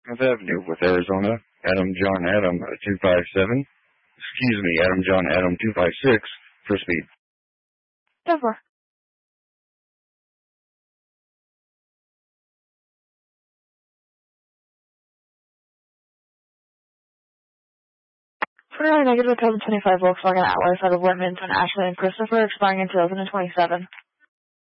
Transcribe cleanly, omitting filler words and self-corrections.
Fifth Avenue with Arizona, Adam John Adam 257. Excuse me, Adam John Adam 256 for speed. 10-4. For our negative 2025 Volkswagen Atlas out of Whitman, Ashley and Christopher, expiring in 2027.